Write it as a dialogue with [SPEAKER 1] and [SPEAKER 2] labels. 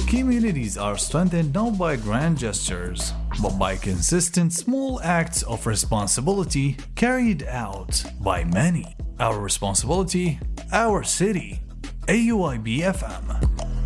[SPEAKER 1] Communities are strengthened not by grand gestures, but by consistent small acts of responsibility carried out by many. Our responsibility, our city. AUIB FM.